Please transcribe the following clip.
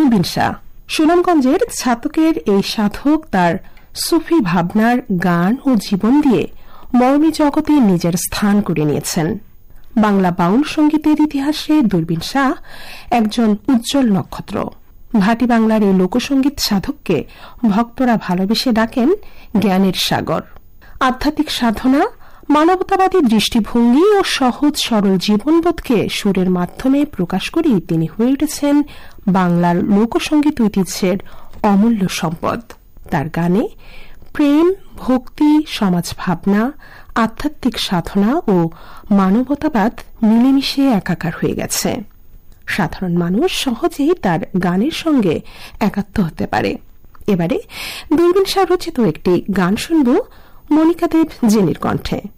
দূরবীন শাহ। সুনামগঞ্জের ছাতকের এই সাধক তার সুফি ভাবনার গান ও জীবন দিয়ে মরমী জগতে নিজের স্থান করে নিয়েছেন। বাংলা বাউল সঙ্গীতের ইতিহাসে দূরবীন শাহ একজন উজ্জ্বল নক্ষত্র। ভাটি বাংলার এই লোকসঙ্গীত সাধককে ভক্তরা ভালোবেসে ডাকেন জ্ঞানের সাগর। আধ্যাত্মিক সাধনা, মানবতাবাদী দৃষ্টিভঙ্গি ও সহজ সরল জীবনবোধকে সুরের মাধ্যমে প্রকাশ করেই তিনি হয়ে উঠেছেন বাংলার লোকসঙ্গীত ঐতিহ্যের অমূল্য সম্পদ। তার গানে প্রেম, ভক্তি, সমাজ ভাবনা, আধ্যাত্মিক সাধনা ও মানবতাবাদ মিলেমিশে একাকার হয়ে গেছে। সাধারণ মানুষ সহজেই তার গানের সঙ্গে একাত্ম হতে পারে। এবারে দূরবীন শাহ রচিত একটি গান শুনব মনিকা দেব জেনির কণ্ঠে।